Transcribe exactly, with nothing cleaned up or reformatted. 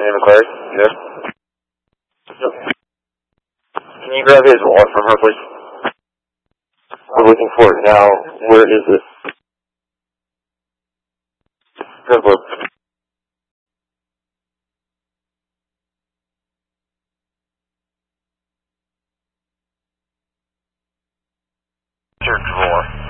Name of Clary? Yes. Yep. Can you grab his wallet from her, please? We're looking for it now. Where is it? Good work. Your drawer.